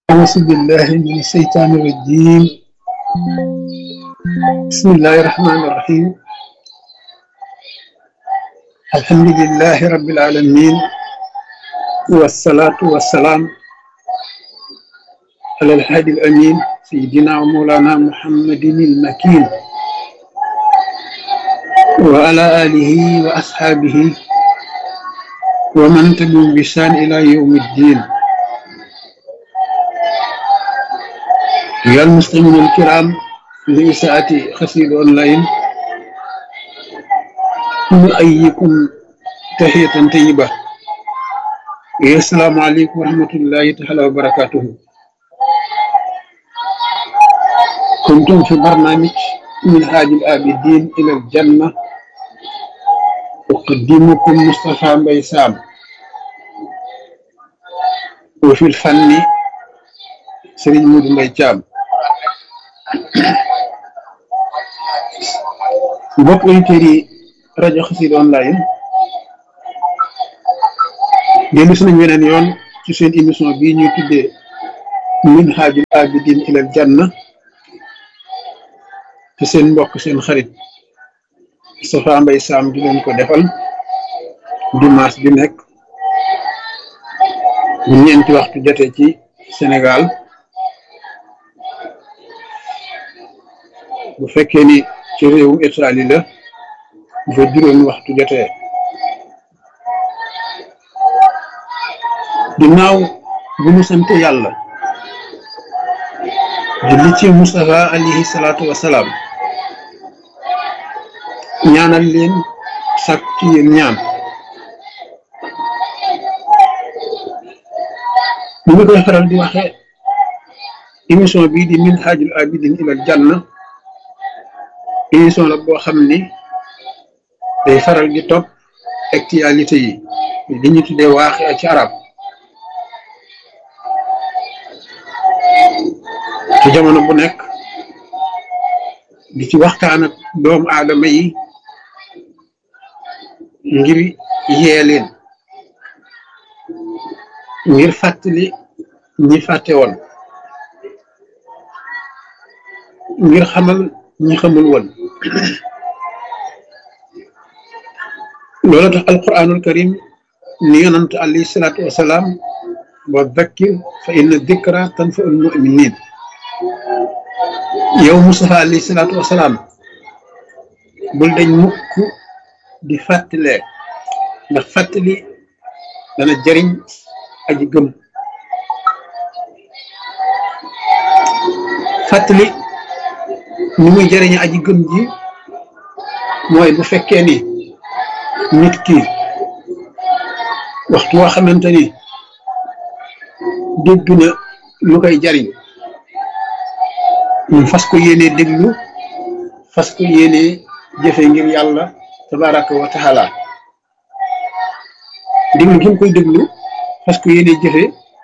أعوذ بالله من الشيطان الرجيم. بسم الله الرحمن الرحيم. الحمد لله رب العالمين، والصلاة والسلام على الهادي الأمين سيدنا ومولانا محمد المكين وعلى آله وأصحابه ومن تبعهم بإحسان إلى يوم الدين. أيها المسلمون الكرام، في ساعة خسير أونلاين نؤيكم تحية طيبة. السلام عليكم ورحمة الله تعالى وبركاته. كنتم في برنامج منهاج العابدين إلى الجنة، أقدمكم مصطفى ميسام، وفي الفن سيرين مود ميجام. mbokk auditeurs yi rajo Xassida online dellu si nañ weneen yoon ci seen émission bii ñuy tuddee minhajul abidin ilal janna te seen mbokk seen xarit Moustapha Mbaye Sam di leen ko defal dimanche bi nekk bu ñeenti waxtu jotee ci Sénégal. bu fekkee ni ci réewu Italie la bu fa juróomi waxtu jotee. ginnaaw bu ñu sant yàlla julli ci Mustafa alayhi salaatu wasalaam, ñaanal leen sàkk ci yéen ñaan. ni ma koy faral di waxe, émission bii di minhajul abidin ilal janna émission la boo xam ni day faral di topp actualité yi li ñu tuddee waaxi ci arab ci jamono bu nekk, di ci waxtaan ak doomu aadama yi ngir yee leen, ngir fàttali ñi fàtte woon, ngir xamal ñi xamul woon. loolu tax alquranul karim ni yonant alayhi salaatu wasalaam wa dhakkir fa inna dhikra tanfa'ul mu'minin. yow Mustafa alayhi salaatu wasalaam bul dañ mukk di fàttalee, ndax fàttali dana jëriñ aji gëm. fàttali ni muy jëriñe aji gëm ji mooy bu fekkee ni nit ki waxtu woo xamante ni dégg na lu koy jariñ, mu fas ko yéenee déglu, fas ko yéenee jëfe ngir yàlla tabaraka wa taala. déglu gi mu koy déglu fas ko yéenee jëfe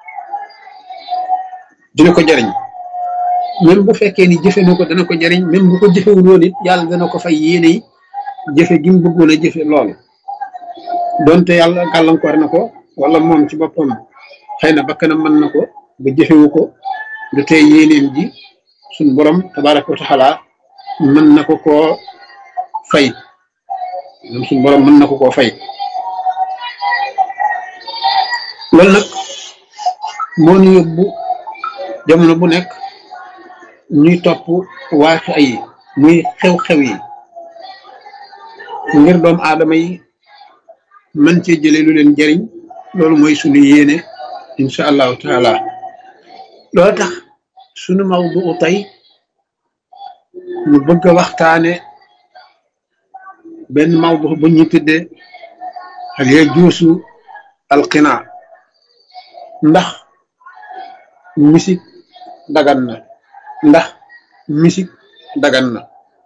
dina ko jariñ. même bu fekkee ni jëfe na ko dana ko jariñ, même bu ko jëfewul woon it yàlla dana ko fay yéene jëfe gi mu bëggoon a jëfe loolu. donte yàlla gàllankoor na ko wala moom ci boppam xëy na bakkanam mën na ko ba jëfewu ko, du tey yéeneem ji suñ borom tabaraka wa taala mën na ko koo fay. moom suñ borom mën na ko koo fay. loolu nag moo ñu yóbbu jamono bu nekk ñuy topp waaxi ay muy xew-xew yi ngir doomu aadama yi mën cee jëlee lu leen jariñ. loolu mooy sunu yéene incha allahu taala. loolu tax sunu mawdu tey ñu bëgg a waxtaane benn mawdu bu ñu tuddee hal yajuuzu alqinaa, ndax musique dagan na, ndax musique dagan na.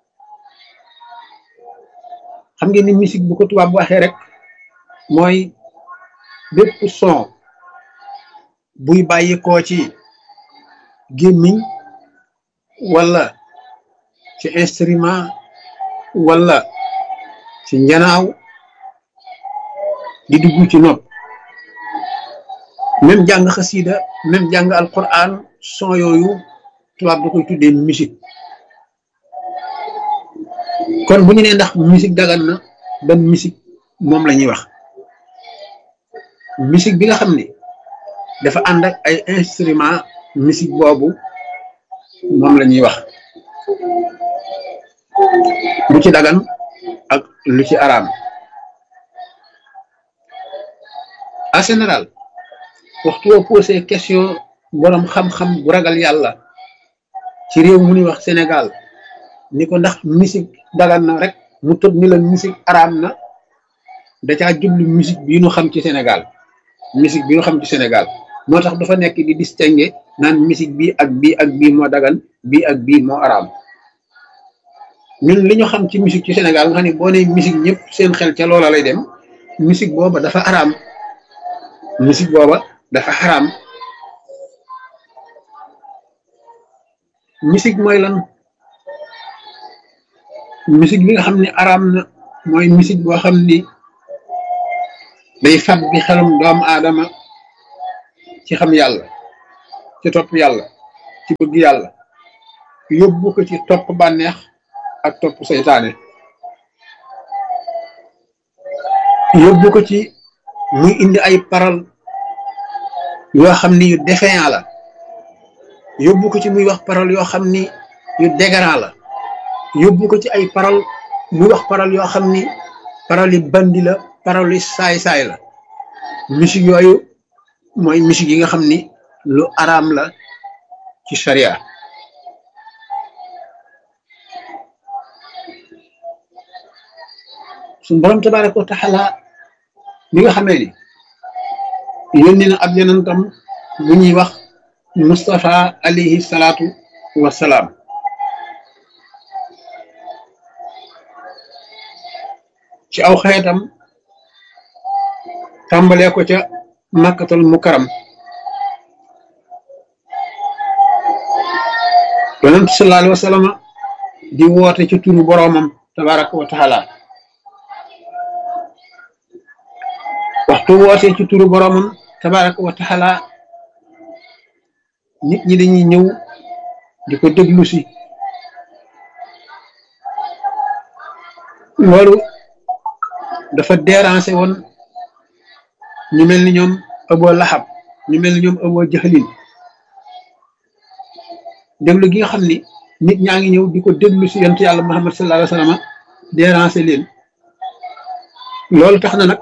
xam ngeen ni musique bu ko tubaab bu waxee rek mooy bépp son buy bàyyikoo ci gémmiñ wala ci instrument wala ci njanaaw di dugg ci nopp. même jàng xasida même jàng alquran son yooyu tubaab da koy tuddee musique. kon bu ñu nee ndax musique dagan na ban musique moom la ñuy wax musique bi nga xam ne dafa ànd ak ay instrument musique boobu moom la ñuy wax lu ci dagan ak lu ci araam. en général waxtu woo posé question borom xam-xam bu ragal yàlla ci réew mu ñuy wax Sénégal ni ko ndax musique dagan na rek mu tëb ni la musique araam na, da caa jublu musique bi ñu xam ci Sénégal. musique bi ñu xam ci Sénégal moo tax dafa nekk di distinguer naan musique bi ak bii moo dagan bii ak bii moo araam. ñun li ñu xam ci musique ci Sénégal nga xam ne boo nee musique ñëpp seen xel ca loola lay dem, musique booba dafa araam. musique booba dafa xaraam. musique mooy lan? musique bi nga xam ne araam na mooy musique boo xam ni day fab bi xelum doomu aadama ci xam yàlla, ci topp yàlla, ci bëgg yàlla, yóbbu ko ci topp bànneex ak topp seytaane, yóbbu ko ci muy indi ay parole yoo xam ni yu déféant la, yóbbu ko ci muy wax parole yoo xam ni yu dégradant la, yóbbu ko ci ay parole muy wax parole yoo xam ni parole yi bandi la, parole yi saay-saay la. musique yooyu mooy musique yi nga xam ni lu araam la ci sharia. suñu borom tabaraka wa taala bi nga xamee ni yónni na ab yonentam bu ñuy wax Mustafa alayhi salaatu wasalaam, ci aw xeetam tàmbalee ko ca makkatal mukaram. yonent sallallahu alayhi wa sallam di woote ci turu boroomam tabaraka wa taala. waxtu wootee ci turu boroomam tabaraka wa taala nit ñi dañuy ñëw di ko déglu si. loolu dafa déranger woon ñu mel ni ñoom Abu Lahab, ñu mel ni ñoom Abu Jahlin. déglu gi nga xam ni nit ñaa ngi ñëw di ko déglu si yonent yàlla Muhammad sallallahu alayhi wa sallam déranger leen. loolu tax na nag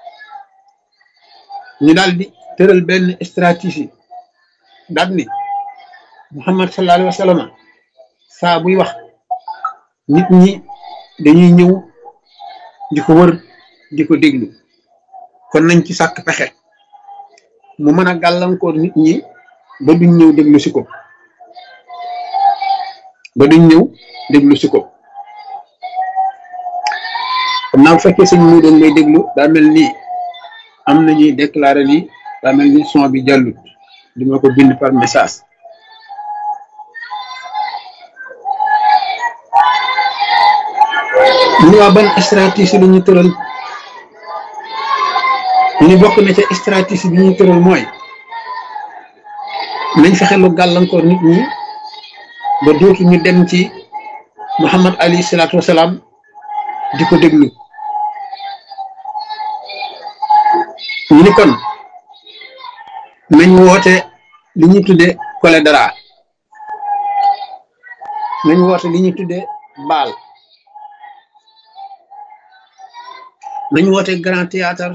ñu daal di tëral benn stratégie daal ni Muhammad sallallahu alayhi wa sallam saa buy wax nit ñi dañuy ñëw di ko wër di ko déglu, kon nañ ci sàkk pexe mu mën a gàllankoor nit ñi ba duñ ñëw déglu si ko, ba duñ ñëw déglu si ko. xam naa bu fekkee sëñ mu doon may déglu daa mel ni am na ñuy déclaré ni daa mel ni son bi jàllut, di ma ko bind par message. ñu waa ban stratégie la ñu tëral? ñu ni bokk na ca stratégie bi ñuy tëral mooy nañ fexe lu gàllankoor nit ñi ba dootu ñu dem ci Muhammad alayhi salaatu wasalaam di ko déglu. ñu ni kon nañ woote li ñuy tudde cholédara, nañ woote li ñuy tudde baal, nañ woote grand théâtre,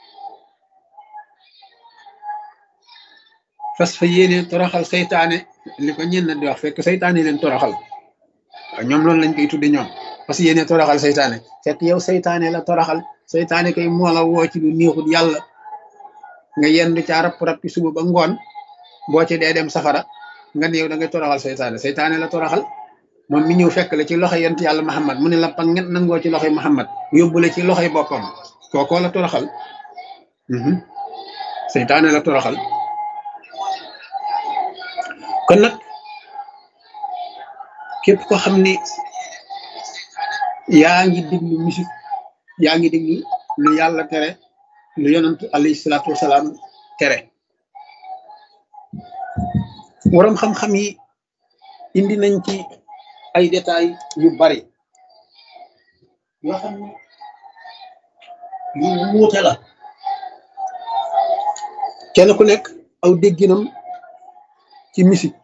fas fa yéene toroxal seytaane, li ko ñenn di wax fekk seytaane leen toroxal. ñoom loolu lañ koy tudde ñoom, fas yéene toroxal seytaane fekk yow seytaane la toroxal. seytaane kay moo la woo ci lu neexut yàlla nga yendu ca rap ci suba ba ngoon, boo ci dee dem safara nga ne yow da ngay toroxal seytaane. seytaane la toroxal moom mi ñëw fekk la ci loxoy yent yàlla Muhammad mu ne la pang ngeen nangoo ci loxoy Muhammad yóbbu la ci loxoy boppam, kookoo la toroxal. seytaane la toroxal. kon nag képp ko xam ni yaa ngi déglu musique, yaa ngi déglu lu yàlla tere, lu yonent alayhi salaatu wasalaam tere, waram xam-xam yi indi nañ ci ay détails yu bari yoo xam ne yu wuute la kenn ku nekk aw dégginam ci musique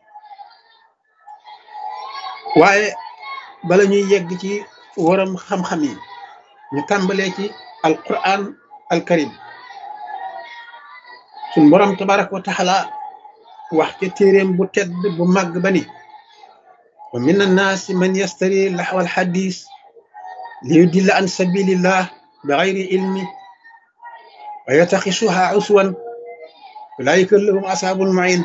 waaye bala ñuy yegg ci waram xam-xam yi ñu tàmbalee ci alquran alkarim suñ borom tabaraka wa taala wax ca téeréem bu tedd bu màgg ba ni wa min annaasi man yastari laxwa alxadis li yudilla an sabilillah bi gayri ilmi wa yataxisuha uswan ulaika lahum asaabul main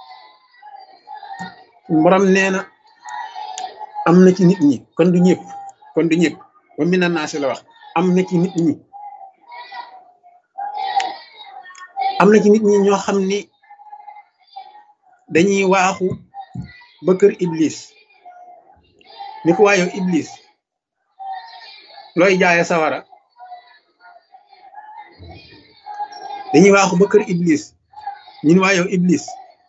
suñ borom nee na am na ci nit ñi kon du ñëpp wa min annaasi la wax am na ci nit ñi ñoo xam ni dañuy waaxu ba kër iblis ni ko waayow iblis looy jaaye sawara dañuy waaxu ba kër iblis ñun waayow iblis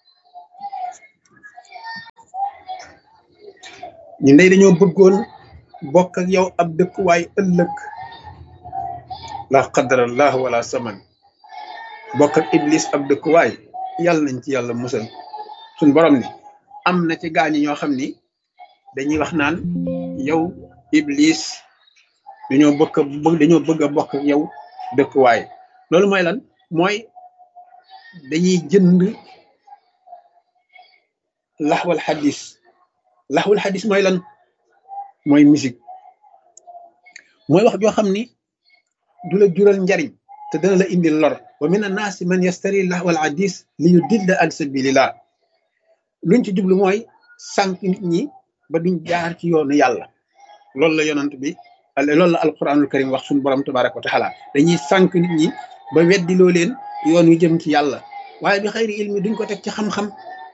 ñun day dañoo bëggoon bokk ak yow ab dëkkuwaay ëllëg la qadarallah wala saman bokk ak iblis ab dëkkuwaay yàlla nañ ci yàlla musal suñ borom ni am na ci gaañi ñoo xam ni dañuy wax naan yow iblis dañoo bëgg a bokk ak yow dëkkuwaay loolu mooy lan mooy dañuy jënd laxwal xadis mooy lan mooy musique mooy wax joo xam ni du la jural njariñ te dana la indil lor wa min annaasi man yastari laxwal xadis li yudilla an sabilillah luñ ci jublu mooy sànq nit ñi ba duñ jaar ci yoonu yàlla loolu la yonant bi loolu la alquranul karim wax suñu borom tabaraka wa taala dañuy sànq nit ñi ba weddiloo leen yoon wi jëm ci yàlla waaye bi xayri ilmi duñ ko teg ci xam-xam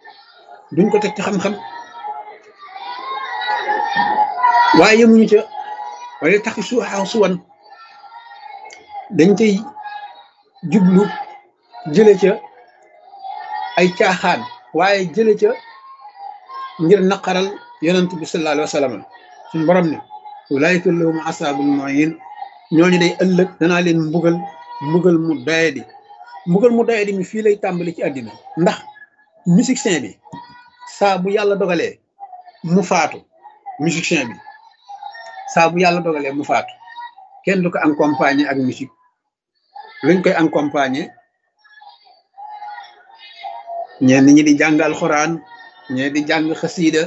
waaye yemuñu ca waaye taxi suuxaaw suwan dañ cay jublu jële ca ay caaxaan waaye jële ca ngir naqaral yonent bi sallallahu alayhi wa sallam suñu borom ne ulaayika lahum asaabul muhin ñooñu day ëllëg danaa leen mbugal mu doyadi mi fii lay tàmbali ci àddina ndax musicien bi saa bu yàlla dogalee mu faatu musicien bi saa bu yàlla dogalee mu faatu kenn du ko accompagner ak musique luñ koy accompagner ñenn ñi di jàng alxuraan ñee di jàng xasiida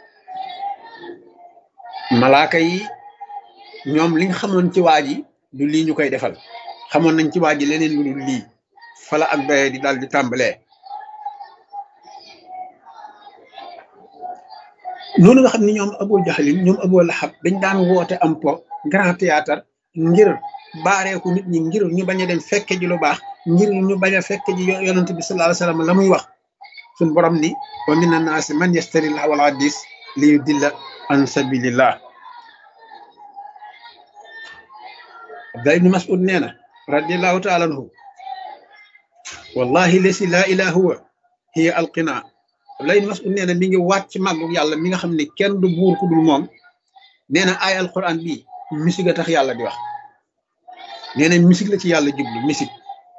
malaaka yi ñoom liñ xamoon ci waa ji du lii ñu koy defal xamoon nañ ci waa ji leneen lu dul lii fala ak doye di daal di tàmbalee noonu nga xam ni ñoom Abu Jahlin ñoom Abu Lahab dañ daan woote am po grand théâtre ngir baareeku nit ñi ngir ñu bañ a dem fekke ji lu baax ngir ñu bañ a fekke ji yonent bi sallallahu alayhi wa sallam la muy wax suñ borom ni wa mina naasi man yastari lahwal hadis li yudilla an sabilillah Abdullah ibn Mas'ud nee na radiallahu taala anhu wallahi lesi laa ilaha huwa hiya alqina Abdullah ibn Mas'ud nee na mi ngi waat ci màggu yàlla mi nga xam ne kenn du buur ku dul moom nee na ay alquran bii musique a tax yàlla di wax nee na musique la ci yàlla jublu musique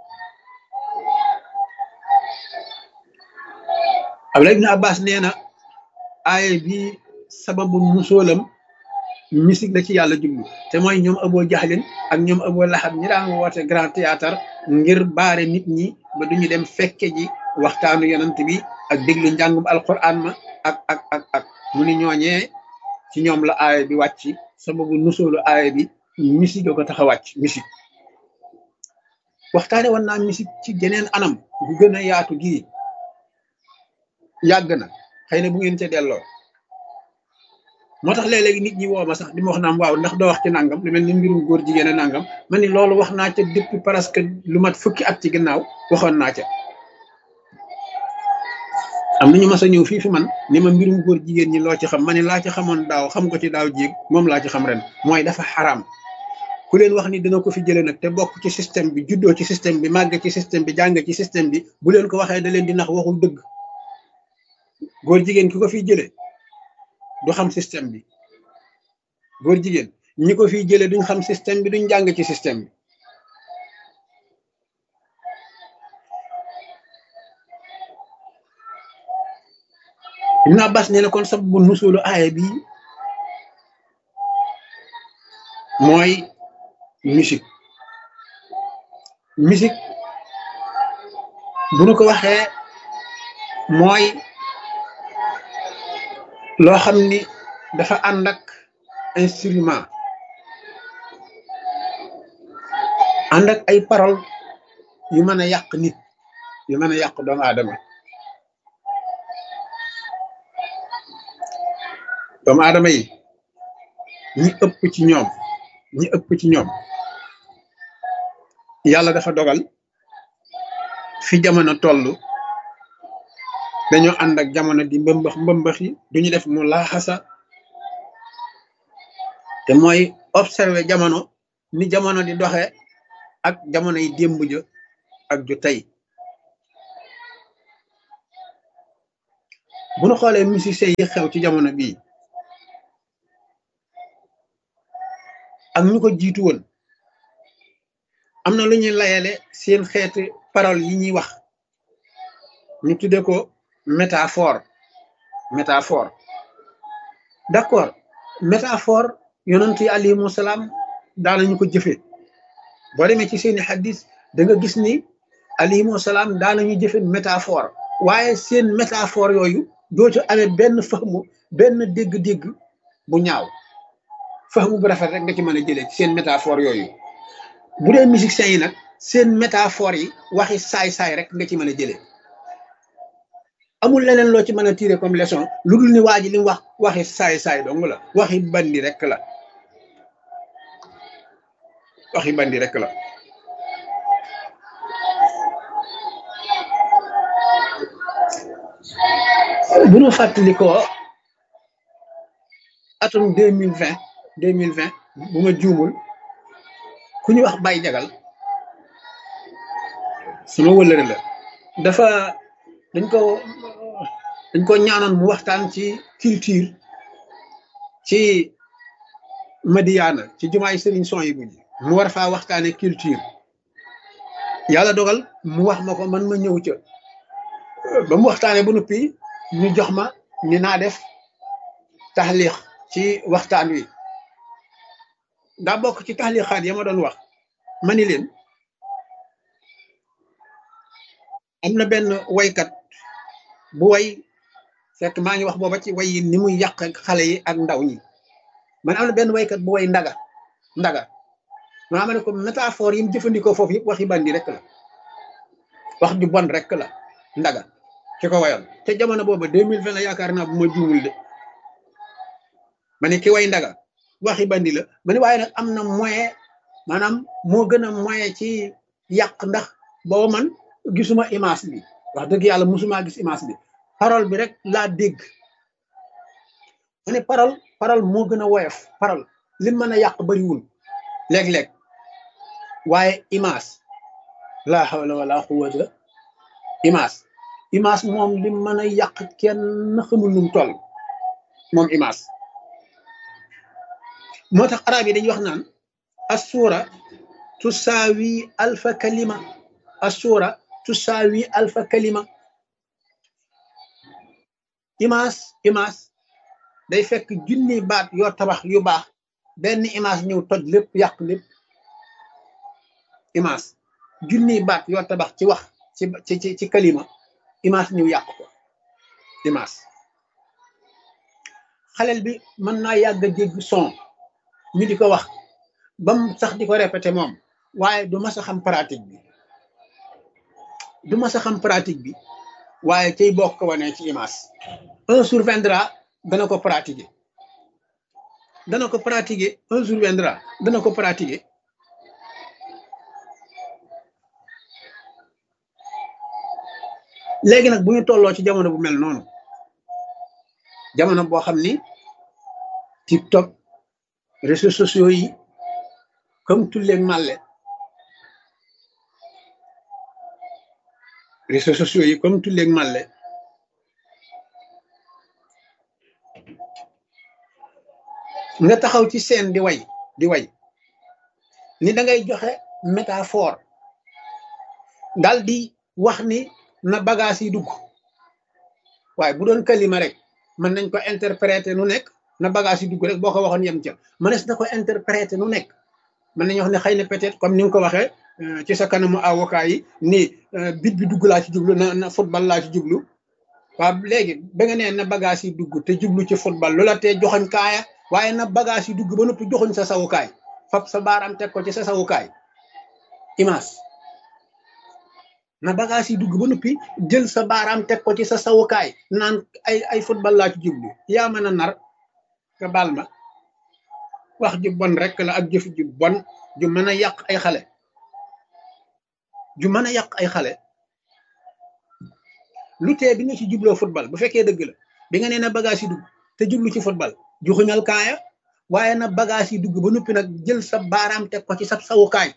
Abdullah ibn Abbas nee na aaya bi sababu musóolam musique la ci yàlla jublu te mooy ñoom Abu Jahlin ak ñoom Abu Lahab ñi daan woote grand théâtre ngir baare nit ñi ba duñu dem fekke ji waxtaanu yonent bi ak déglu njàngum alquran ma ak mu ni ñooñee ci ñoom la aaya bi wàcc sababu nusóolu aaya bi musique ko tax a wàcc musique waxtaane woon naa musique ci geneen anam gu gën a yaatu gii yàgg na xëy na bu ngeen ca delloo moo tax léeg-léegi nit ñi woo ma sax di ma wax naam waaw ndax doo wax ci nangam lu mel ni mbirum góor jigéen a nangam ma ni loolu wax naa ca depuis presque lu mat fukki at ci ginnaaw waxoon naa ca am nañu mas a ñëw fii fi man ni ma mbirum góor jigéen ñi loo ci xam ma ne laa ci xamoon daaw xam ko ci daaw jéeg moom laa ci xam ren mooy dafa xaraam ku leen wax ni dina ko fi jëlee nag te bokk ci système bi juddoo ci système bi màgg ci système bi jàng ci système bi bu leen ko waxee da leen di nax waxul dëgg góor jigéen ki ko fiy jële du xam système bi, góor jigéen ñi ko fiy jële duñ xam système bi, duñ jàng ci système bi. Ibn Abbas nee na kon sababu nusulu aaya bi mooy musique. Musique bu nu ko waxee mooy loo xam ni dafa ànd ak instrument, ànd ak ay parole yu mën a yàq nit, yu mën a yàq doomu aadama. doomu aadama yi ñi ëpp ci ñoom yàlla dafa dogal fi jamono toll dañoo ànd ak jamono di mbëmbax yi duñu def mu laaxasa te mooy observer jamono ni jamono di doxe ak jamono yi démb ja ak ju tey. bu nu xoolee musiciens yi xew ci jamono bii ak ñu ko jiitu woon, am na lu ñuy layale seen xeeti parole yi ñuy wax, ñu tudde ko métaphore. D'accord, métaphore yonent yi alayhimu salaam daanañu ko jëfe. boo demee ci seeni xaddis da nga gis ni alayhimu salaam daanañu jëfe métaphore, waaye seen métaphore yooyu doo ci amee benn fahmu, benn dégg-dégg bu ñaaw. fahmu bu rafet rek nga ci mën a jëlee ci seen métaphore yooyu. bu dee musiciens yi nag seen métaphore yi waxi saay-saay rek nga ci mën a jëlee, amul leneen loo ci mën a tirer comme leçon lu dul ni waa ji li mu wax waxi saay-saay dong la, waxi bandi rek la, waxi bandi rek la. bu ñu fàttalikoo atum 2020 bu ma juumul, ku ñu wax Baye Jagal suma wëllëre la, dañ ko ñaanoon mu waxtaan ci culture ci Madiana ci jumaay Serigne Souhaïbou ji, mu war faa waxtaane culture. yàlla dogal mu wax ma ko, man ma ñëw ca ba mu waxtaane ba noppi ñu jox ma ni naa def taxliix ci waxtaan wi. daa bokk ci taxliixaat ya ma doon wax, ma ni leen am na benn waykat bu way, fekk maa ngi wax booba ci way yi ni muy yàq xale yi ak ndaw ñi. man am na benn waykat bu way ndaga maa ma ne ko métaphore yi mu jëfandikoo foofu yëpp waxi bandi rek la, wax ju bon rek la. ndaga ki ko wayoon te jamono booba 2020 la yaakaar naa bu ma juumul de. ma ne ki way ndaga waxi bandi la, ma ne waaye nag am na moyen, maanaam moo gën a moyen ci yàq, ndax booba man gisuma image bi, wax dëgg yàlla musuma gis image bi, parole bi rek laa dégg. ma ne parole moo gën a woyof, parole lim mën a yàq bariwul léeg-léeg, waaye image laa hawla wala quwwata. image moom lim mën a yàq kenn xamul num toll moom image. moo tax arab yi dañuy wax naan assuura tusaawi alfa kalima, assuura tusaawi alfa kalima. image day fekk junni baat yoo tabax yu baax, benn image ñëw toj lépp, yàq lépp. image junni baat yoo tabax ci wax ci kalima, image ñëw yàq ko. image xalel bi mën naa yàgg a dégg son ñu di ko wax bam sax di ko répété moom, waaye du mas a xam pratique bi, waaye cay bokk ko wane ci image. un jour viendra dana ko pratiquer, un jour viendra dana ko pratiquer. léegi nag bu ñu tolloo ci jamono bu mel noonu, jamono boo xam ni TikTok, réseaux sociaux yi comme tulleeg màlle, nga taxaw ci scène di way ni da ngay joxe métaphore dal di wax ni na bagage yi dugg waaye bu doon kalima rek mën nañ ko interpréter nu nekk na bagage yi dugg rek boo ko waxoon yem ca mënees na ko interpréter nu nekk mën nañu wax ne xëy na peut-être comme ni nga ko waxee ci sa kanamu avocat yi ni bit bi dugg laa ci jublu na football laa ci jublu waaw léegi ba nga nee na bagage yi dugg te jublu ci football loola tee joxoñ kaaya waaye na bagage yi dugg ba noppi joxoñ sa sawukaay fab sa baaraam teg ko ci sa sawukaay image na bagage yi dugg ba noppi jël sa baaraam teg ko ci sa sawukaay naan ay football laa ci jublu yaa mën a nar nga baal ma wax ju bon rek la ak jëf ju bon ju mën a yàq ay xale ju mën a yàq ay xale lu tee bi nga ci jubloo football bu fekkee dëgg la bi nga nee na bagage yi dugg te jublu ci football juxuñal kaaya waaye na bagage yi dugg ba noppi nag jël sa baaraam teg ko ci sa sawukaay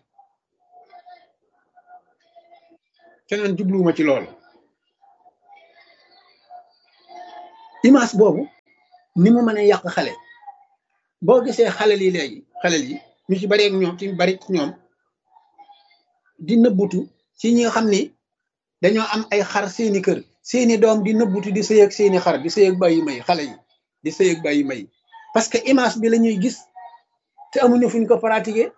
keneen jubluwuma ci loolu image boobu ni mu mën a yàq xale boo gisee xalel yi léegi xalel yi ñu ci bari ak ñoom ci bari ñoom di nëbbutu ci ñi nga xam ni dañoo am ay xar seeni kër seeni doom di nëbbutu di sëy ak seeni xar di sëy ak bàyyi may xale yi di sëy ak bàyyi may parce que image bi la ñuy gis te amuñu fuñ ko pratiquer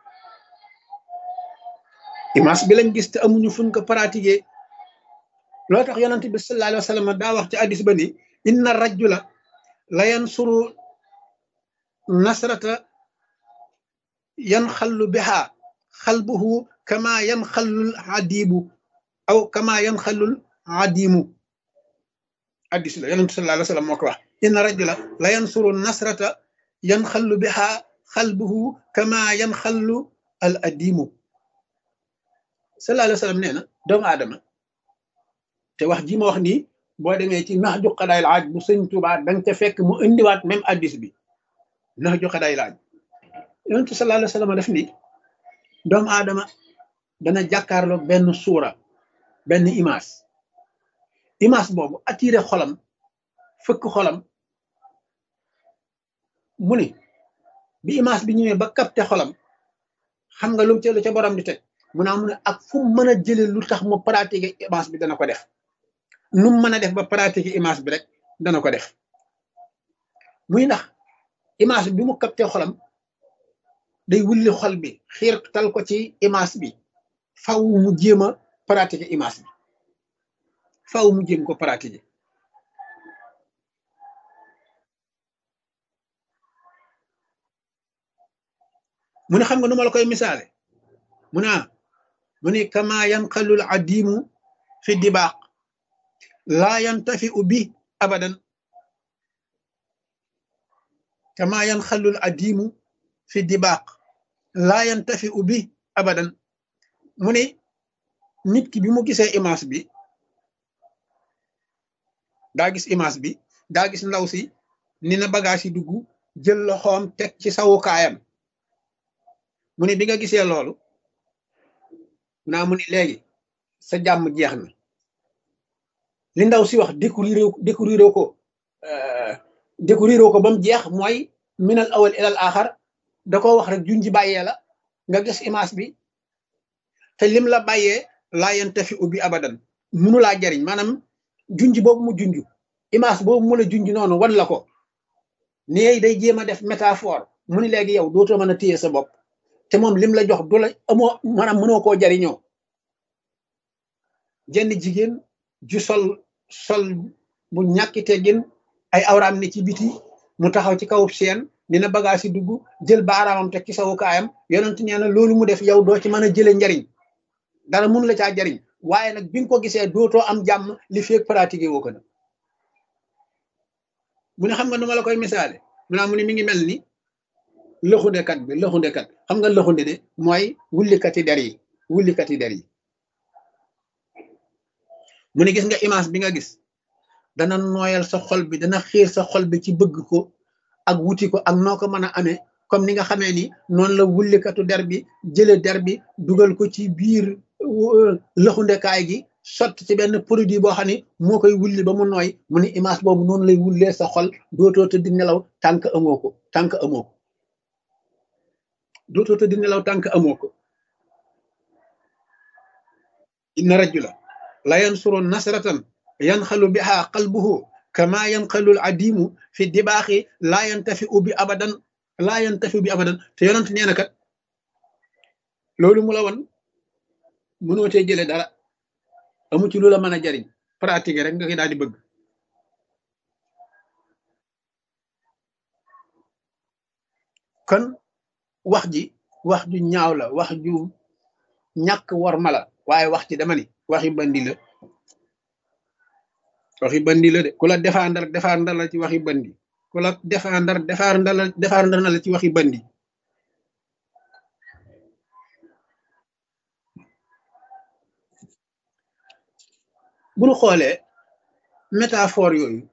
image bi lañ gis te amuñu fuñ ko pratiquer loo tax yonent bi sallallahu alayhi wa sallam daa wax ci hadis ba ni inna rajula la yansuru nasrata yan xallu biha xalbuhu kama yan xallul adibu aw kama yan xallul adimu hadis la yonent sallallahu alayhi wa sallam moo ko wax inna rajula la yansuru nasrata yan xallu biha xalbuhu kama yan xallu al adimu sallallahu alayhi wa sallam nee na doomu aadama te wax ji ma wax nii boo demee ci nax ju xadaayil aaj bu sëñ Tuubaa danga ca fekk mu indiwaat même addis bi nax ju xadaayil aaj yonent sallallahu alayhi wa sallam def ni doomu aadama dana jàkkaarloog benn suura benn image boobu attiré xolam fëkk xolam mu ni bi image bi ñëwee ba capté xolam xam nga lu ca borom di teg mu naa mu ne ak fu mu mën a jëlee lu tax mu pratiquer image bi dana ko def nu mu mën a def ba pratiquer image bi rek dana ko def muy ndax image bi mu capté xolam day wulli xol bi xiirtal ko ci image bi faw mu jéem a pratiquer image bi faw mu jéem ko pratiquer mu ne xam nga nu ma la koy misaale mu ne kama yanqalul adimu fi dibaq laa yantafi bi abadan kama yanqalul adimu fi dibaq laa yantafi bi abadan mu ne nit ki bi mu gisee image bi daa gis image bi daa gis ndaw si ni na bagage yi dugg jël loxoom teg ci sawukaayam mu ne bi nga gisee loolu mu ne léegi sa jàmm jeex na li ndaw si wax découvrir ko ba mu jeex mooy minal awal ilal axar da ko wax rek junji bàyyee la nga gis image bi te lim la bàyyee laa yantafi ubbi abadan munu laa jariñ maanaam junj boobu mu junj image boobu mu la junj noonu wan la ko ne day jéem a def métaphore mu ni léegi yow dootoo mën a téye sa bopp te moom lim la jox du la amoo maanaam mënoo koo jariñoo jenn jigéen ju sol bu ñàkki teggin ay awraam ne ci biti mu taxaw ci kaw seen dina bagage yi dugg jël baaraamam teg ci sawukaayam yonent nee na loolu mu def yow doo ci mën a jële njariñ dara mun la caa jariñ waaye nag bi nga ko gisee dootoo am jàmm li feeg pratiqué woo ko nag mu ne xam nga nu ma la koy misaale mu ne mi ngi mel ni lëxundekat xam nga lëxunde de mooy wullikati der yi mu ne gis nga image bi nga gis dana nooyal sa xol bi dana xiir sa xol bi ci bëgg ko ak wuti ko ak noo ko mën a amee comme ni nga xamee ni noonu la wullikatu der bi jële der bi dugal ko ci biir lëxundekaay gi sotti ci benn produit boo xam ne moo koy wulli ba mu nooy mu ne image boobu noonu lay wullee sa xol dootoo tëdd nelaw tànk amoo ko tànk amoo ko dootoo tëdd nelaw tànk amoo ko inna rajula la yansuru nasratan yanxalu biha qalbuhu kama yanxalu al adimu fi dibaaxi laa yantafi u bi abadan laa yantafi bi abadan te yonent nee na kat loolu mu la wan mënoo cee jële dara amu ci lu la mën a jariñ pratique rek nga koy daal di bëgg kon wax ju ñaaw la wax ju ñàkk war mala waaye wax ci dama ni waxi bandi la waxi bandi la de ku la défendre la ci waxi bandi ku la défendre na la ci waxi bandi bu ñu xoolee métaphore yooyu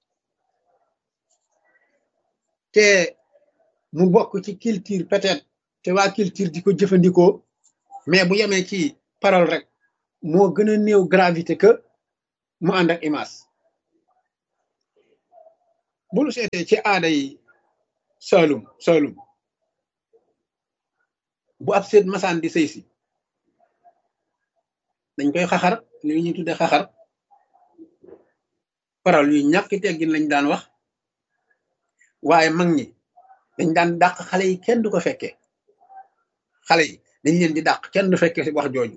te mu bokk ci culture peut-être te waa culture di ko jëfandikoo mais bu yemee ci parole rek moo gën a néew gravité que mu ànd ak image bu ñu seetee ci aada yi Saalum bu ab seet masaan di sëy si dañ koy xaxar li ñuy tudde xaxar parole yu ñàkk teggin lañ daan wax waaye mag ñi dañ daan dàq xale yi kenn du ko fekkee xale yi dañ leen di dàq kenn du fekkee si wax jooju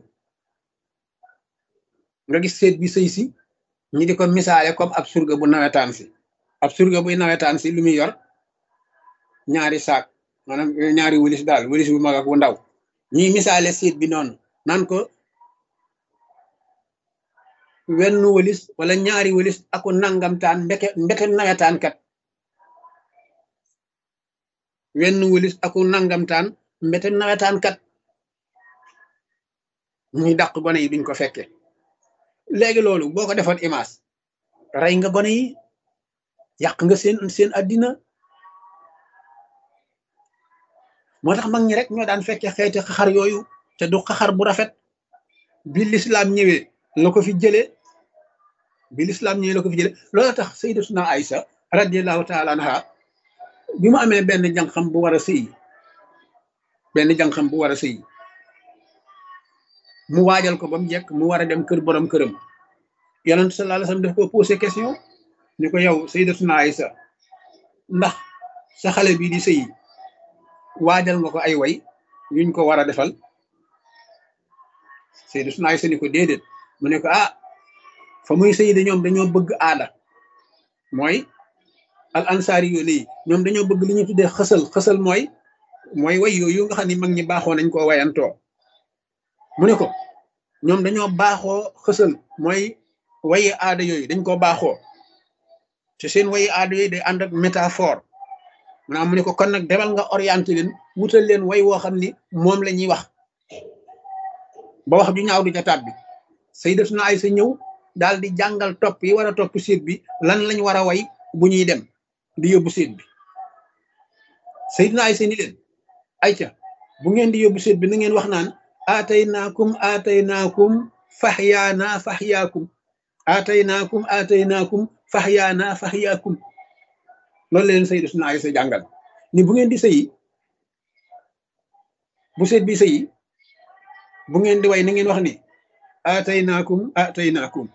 nga gis seet bi sëy si ñi di ko misaale comme ab surga bu nawetaan si ab surga buy nawetaan si lu muy yor ñaari saak maanaam ñaari wëlis daal wëlis bu mag ak bu ndaw ñuy misaale seet bi noonu naan ko wenn wëlis wala ñaari wëlis aku nangamtaan mbete nawetaan kat wenn wëlis aku nangamtaan mbete nawetaan kat ñuy dàq gone yi duñ ko fekke léegi loolu boo ko defoon image rey nga gone yi yàq nga seen addina moo tax mag ñi rek ñoo daan fekke xeeti xaxar yooyu te du xaxar bu rafet bi lislaam ñëwee la ko fi jëlee loolu tax sayyidatuna Aïsa radiyallahu taala anha bi mu amee benn jànqam bu war a sëy mu waajal ko ba mu jekk mu war a dem kër borom këram yonent sallallahu alayhi wasallam daf ko posé question ni ko yow sayyidatuna Aïsa ndax sa xale bii di sëy waajal nga ko ay way yuñ ko war a defal sayyidatuna Aïsa ni ko déedéet mu ne ko fa muy sëy de ñoom dañoo bëgg aada mooy al ansaari yooyu ñoom dañoo bëgg li ñu tuddee xësal mooy way yooyu nga xam ni mag ñi baaxoo nañ koo wayantoo mu ne ko ñoom dañoo baaxoo xësal mooy wayi aada yooyu dañ koo baaxoo te seen wayi aada yooyu day ànd ak métaphore maanaam mu ne ko kon nag demal nga orienté leen wutal leen way woo xam ni moom la ñuy wax ba wax ju ñaaw du ca tàbbi sayyidatuna Aysa ñëw daal di jàngal topp yi war a topp séet bi lan lañ war a way bu ñuy dem di yóbbu séet bi sayyidatuna Aysa ni leen ayca bu ngeen di yóbbu séet bi na ngeen wax naan ataynaakum faxyaakum loolu leen sayyidatuna Aysa jàngal ni bu ngeen di sëyi bu séet bi sëyi bu ngeen di way na ngeen wax ni ataynaakum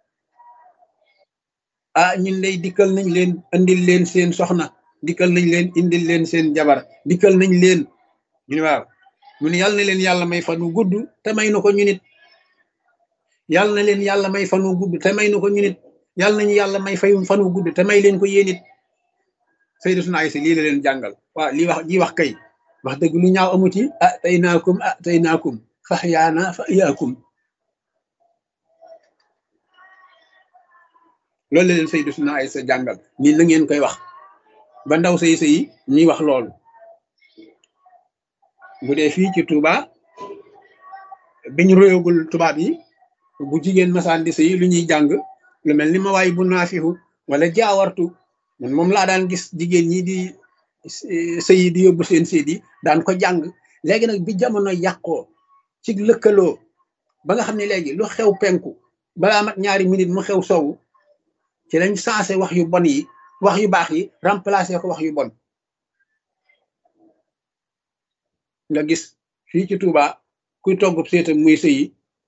ñun lay dikkal nañ leen andil leen seen soxna dikkal nañ leen indil leen seen jabar dikkal nañ leen ñu ne waaw mu ne yàlla na leen yàlla may fan wu gudd te may na ko ñu nit yàlla na leen yàlla may fan wu gudd te may na ko ñu nit yàlla nañu yàlla may fan wu gudd te may leen ko yéen it sayyidatuna Aysa lii la leen jàngal waaw lii wax kay wax dëgg lu ñaaw amu ci ataynaakum faxyaakum loolu la leen sayyidatuna Aysa jàngal ñi la ngeen koy wax ba ndaw sëy ñuy wax loolu bu dee fii ci Touba biñ royagul tubaab yi bu jigéen masaan di sëy lu ñuy jàng lu mel ni ma waay bu naafihu wala jaawartu man moom laa daan gis jigéen ñi di sëy di yóbbu seen séet yi daan ko jàng léegi nag bi jamono yàqoo ci lëkkaloo ba nga xam ne léegi lu xew penku balaa mat ñaari minute mu xew soowu ci lañ sensé wax yu bon yi wax yu baax yi remplacé ko wax yu bon. nga gis fii ci Touba kuy togg seetam muy sëyi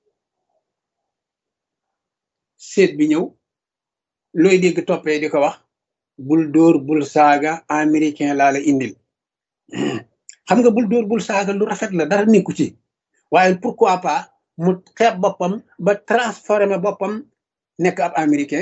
seet bi ñëw looy dégg toppee di ko wax bul dóor bul saaga américain laa la indil xam nga bul dóor bul saaga lu rafet la dara nekku ci waaye pourquoi pas mu xeeb boppam ba transformé boppam nekk ab américain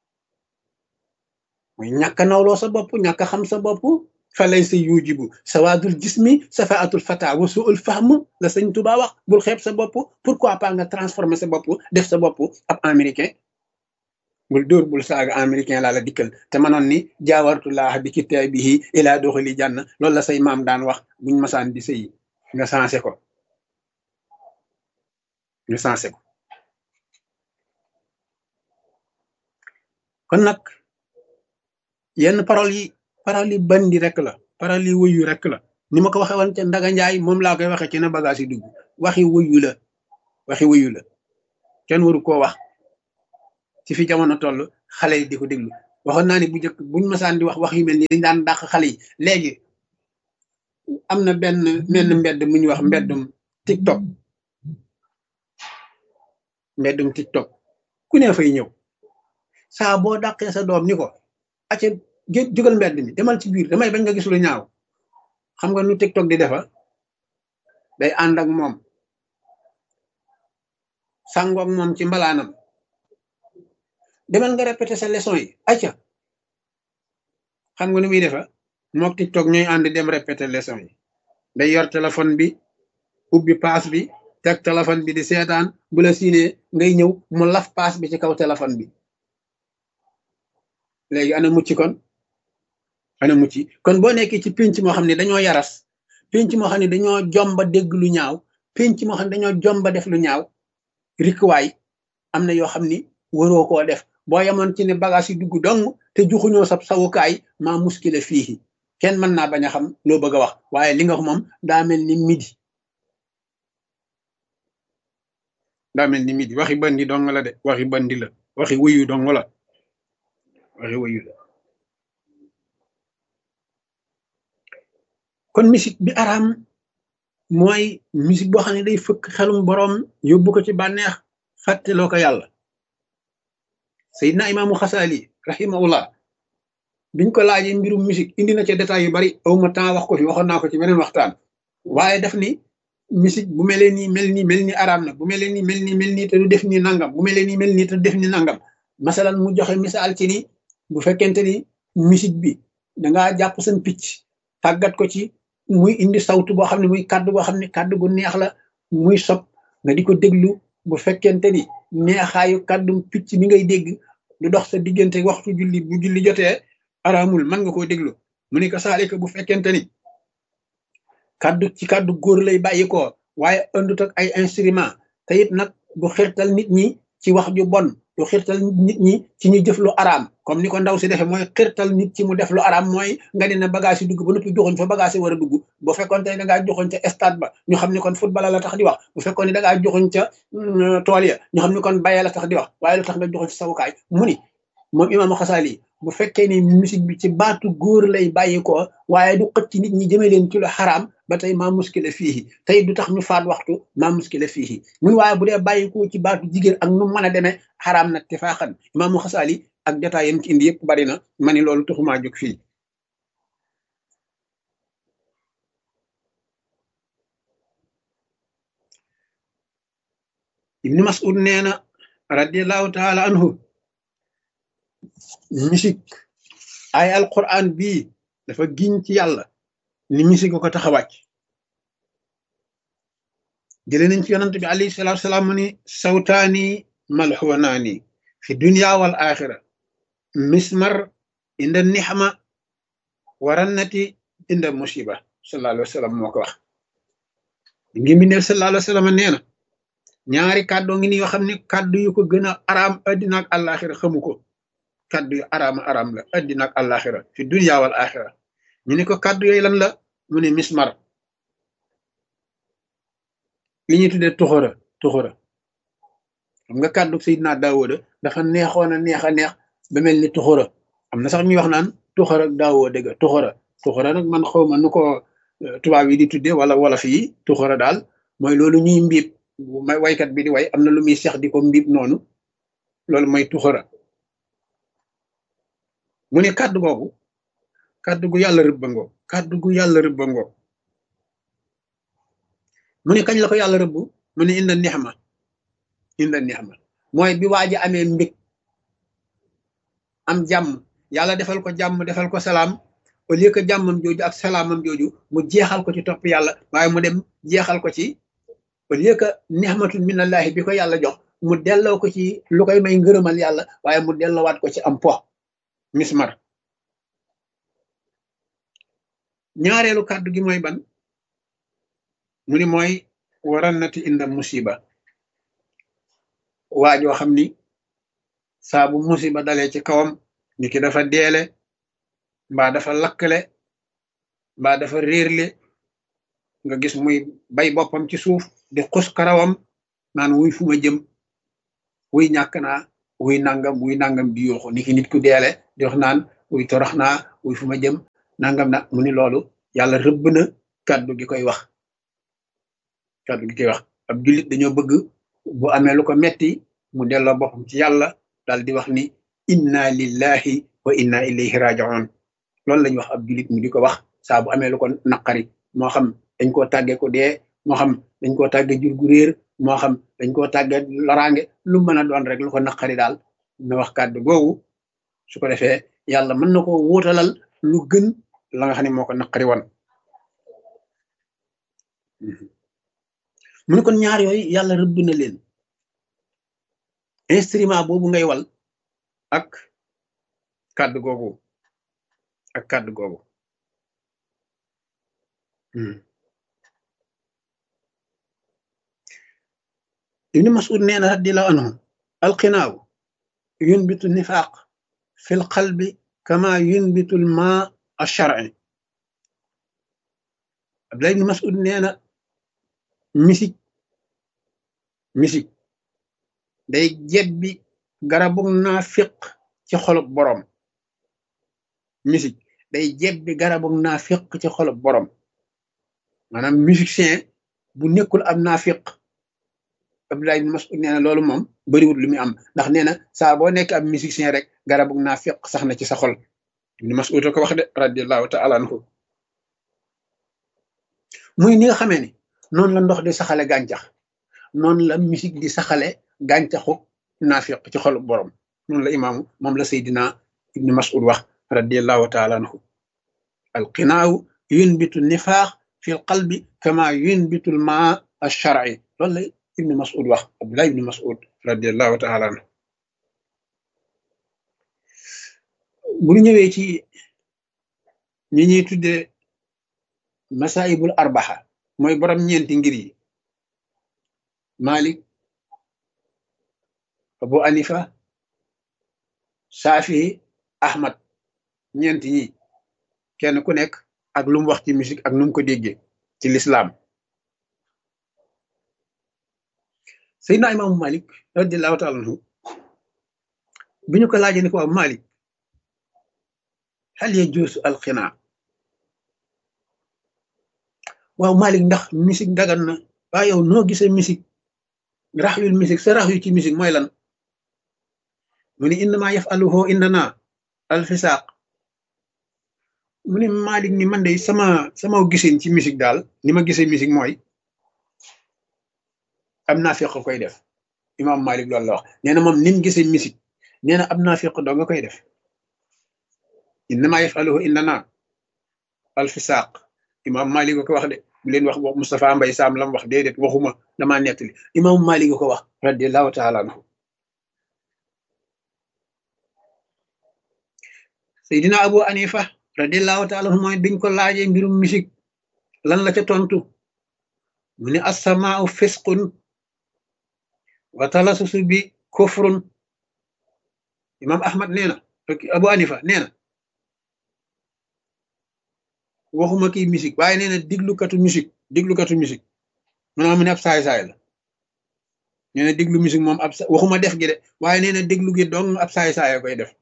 mooy ñàkk nawloo sa bopp ñàkk xam sa bopp fa lay sa yujibu sawaadul jismi safaatul fata wa suul fahm la sëñ Tuba wax bul xeeb sa bopp pourquoi pas nga transformé sa bopp def sa bopp ab américain bul dóor bul saaga américain laa la dikkal te manoon ni jaawartullah bi kitaabihi ilaa doxali jànn loolu la say maam daan wax buñ masaan di sëyi nga sensé ko nga sensé ko kon nag yenn parole yi bandi rek la parole yi wuyu rek la ni ma ko waxee woon ca Ndaga Njaay moom laa koy waxee ci na bagage yi dugg waxi wuyu la kenn waru koo wax ci fi jamono toll xale yi di ko déglu waxoon naa ni bu njëkk buñ masaan di wax yu mel nii dañ daan dàq xale yi léegi am na benn mbedd mu ñuy wax mbeddum TikTok ku ne fay ñëw saa boo dàqee sa doom ni ko acca jógal mbedd mi demal ci biir damay bañ nga gis lu ñaaw xam nga nu TikTok di defa day ànd ak moom sàngoog moom ci mbalaanam demal nga répété sa leçon yi acca xam nga nu muy defa mook TikTok ñooy ànd dem répété leçon yi day yor téléphone bi ubbi paas bi teg téléphone bi di seetaan bu la siinee ngay ñëw mu laf paas bi ci kaw téléphone bi léegi ana mucc kon boo nekkee ci pénc moo xam ne dañoo yaras pénc moo xam ne dañoo jomba dégg lu ñaaw pénc moo xam ne dañoo jomba def lu ñaaw rikkuwaay am na yoo xam ni waroo koo def boo yemoon ci ne bagage yi dugg dong te juxuñoo sab sawukaay maa muskile fii kenn mën naa bañ a xam loo bëgg a wax waaye li nga wax moom daa mel ni midi waxi bandi dong la de waxi bandi la waxi wuyu dong la waxi wuyu la kon musique bi araam mooy musique boo xam ne day fëkk xelum boroom yóbbu ko ci bànneex fàtteloo ko yàlla Seydina Imaamu Xasaali rahimahullah biñ ko laajee mbirum musique indi na ca détails yu bari awma temps wax ko fi waxoon naa ko ci beneen waxtaan waaye daf ni musique bu melee nii mel ni araam na bu melee nii mel nii te du def ni nangam bu melee nii mel nii te du def ni nangam masalan mu joxe misaal ci ni bu fekkente ni musique bi dangaa jàpp seen picc tàggat ko ci muy indi sawtu boo xam ne muy kàddu boo xam ne kàddu gu neex la muy sob nga di ko déglu bu fekkente ni neexaayu kàddum picc mi ngay dégg du dox sa diggante waxtu julli bu julli jotee araamul mën nga koo déglu mu ne ko saalika bu fekkente ni kàddu góor lay bàyyi ko waaye andut ak ay instrument te it nag du xirtal nit ñi ci wax ju bon du xirtal nit ñi ci ñu jëf lu araam comme ni ko ndaw si defee mooy xirtal nit ci mu def lu araam mooy nga ne na bagage yi dugg ba noppi joxuñ fa bagage yi war a dugg bu fekkoon te da ngaa joxuñ ca stade ba ñu xam ne kon football la tax di wax bu fekkoon ne da ngaa joxuñ ca tool ya ñu xam ne kon bayee la tax di wax waaye lu tax nga joxuñ ci sawukaay mu ni moom Imaamu Xasaali bu fekkee ni musique bi ci baatu góor lay bàyyi ko waaye du xëcc nit ñi jëme leen ci lu xaraam ba tey maa muskile fii tey du tax ñu faat waxtu maa muskile fii mun waaye bu dee bàyyi ko ci baatu jigéen ak nu mën a demee xaraam nag te faaxan Imaamu Xasaali ak détail yam ci indi yëpp bari na ma ni loolu taxumaa jóg fii Ibni Mas'ud nee na radiallahu taala anhu musique ay alquran bii dafa giñ ci yàlla ni musique ko tax a wàcc jële nañ ci yonant bi alayhi salaatu salaam mu ni sawtaani malxuwanaani fi dunya wal axira mismar inda nixma warannati inda musiba sallallahu alayhi wa sallam moo ko wax ngi mbindeef sallallahu alayhi wa sallam nee na ñaari kàddoo ngi ni yoo xam ne kàddu yu ko gën a araam addina ak àllaaxira xamu ko kàddu yu araam la addina ak àllaaxira fi dunya wal axira ñu ne ko kàddu yooyu lan la mu ne mismar li ñuy tuddee tuxura xam nga kàddu Seydina Daawuda dafa neexoon a neex a neex ba mel ni tuxura am na sax ñuy wax naan tuxara ak Daawuda ga tuxara nag man xawma nu ko tubaab yi di tudde wala wolof yi tuxara daal mooy loolu ñuy mbiib may waykat bi di way am na lu muy seex di ko mbiib noonu loolu mooy tuxara mu ne kàddu googu kàddu gu yàlla rëbbangoo kàddu gu yàlla rëbbangoo mu ne kañ la ko yàlla rëbb mu ne inda nixma mooy bi waa ji amee mbég am jàmm yàlla defal ko jàmm defal ko salaam au lieu que jàmmam jooju ak salaamam jooju mu jeexal ko ci topp yàlla waaye mu dem jeexal ko ci au lieu que nixmatun minallahi bi ko yàlla jox mu delloo ko ci lu koy may ngërëmal yàlla waaye mu delloowaat ko ci am po mismar ñaareelu kàddu gi mooy ban mu ni mooy warannati inda musiba waajoo xam ni saa bu musiba dalee ci kawam ni ki dafa deele mbaa dafa lakkale mbaa dafa réerle nga gis muy bay boppam ci suuf di xus karawam naan wuy fu ma jëm wuy ñàkk naa wuy nangam di yuuxu ni ki nit ku deele di wax naan wuy torox naa wuy fu ma jëm nangam na mu ni loolu yàlla rëbb na kàddu gi koy wax ab jullit dañoo bëgg bu amee lu ko metti mu delloo boppam ci yàlla daal di wax ni inna lillahi wa inna ilayhi raji'un loolu lañu wax ab jullit mu di ko wax saa bu amee lu ko naqari moo xam dañ koo tàggee ko dee moo xam dañ koo tàggee jur gu réer moo xam dañ koo tàggee loraange lu mën a doon rek lu ko naqari daal na wax kàddu googu su ko defee yàlla mën na ko wuutalal lu gën la nga xam ne moo ko naqari woon mu ne kon ñaar yooyu yàlla rëbb na leen instrument boobu ngay wal ak kàddu googu Ibn Mas'ud nee na radiyallahu anhu alqinaaw yunbitu nifaaq fi l qalbi kama yunbitu l maa alshar'i Abdullah ibn Mas'ud nee na misik day jebbi garabu naafiq ci xolub borom misik day jebbi garabu naafiq ci xolub borom maanaam musicien bu nekkul ab naafiq Abdullah ibn Mas'ud nee na loolu moom bariwul lu muy am ndax nee na saa boo nekk ab musicien rek garabu naafiq sax na ci sa xol ibn Mas'ud ko wax de radiyallahu ta'ala anhu muy ni nga xamee ni noonu la ndox di saxale gàncax noonu la musique di saxale gàncaxu naafiq ci xolu borom noonu la imaamu moom la Seydina ibni Mas'ud wax radiyallahu taala anhu alqinaaw yunbitu nifaax fi l qalbi kama yunbitu l maa alshar'i loolu la ibni Mas'ud wax Abdullah ibni Mas'ud radiyallahu taala anhu bu ñu ñëwee ci ñi ñuy tuddee masaibul arbaxa mooy borom ñeenti ngir yi Malik Abu Hanifa Shafi Ahmad ñeenti ñi kenn ku nekk ak lu mu wax ci musique ak nu mu ko déggee ci l'islam Seydina imaamu Malik radiyallahu ta'ala anhu bi ñu ko laajee ni ko waaw Malik hal yajuuzu alqinaa waaw Malik ndax musique dagan na waaye yow noo gisee musique rax yul musique sa rax yu ci musique mooy lan mu ni innama yafaluhu indana alfisaaq mu ni Malik ni man de sama gisin ci musique daal ni ma gisee musique mooy am naafiq koy def imam Malik loolu la wax nee na moom ni mu gisee musique nee na am naafiq doo nga koy def innama yafaluhu indana alfisaaq imam Malik ko wax de bu leen wax Moustapha Mbaye Sam lam wax déedéet waxuma damaa nettali imam Malik ko wax radiyallahu ta'ala anhu Seydina Abu Hanifa radiyallahu ta'ala anhu mooy biñ ko laajee mbirum musique lan la ca tontu mu ne as-samaa'u fisqun wa talasusu bi kufrun imam Ahmad nee na Abu Hanifa nee na waxuma kii musique waaye nee na diglukatu musique mu ne ab saay-saay la nee na déglu musique moom waxuma def gi de waaye nee na déglu gi dong ab saay-saaya koy def.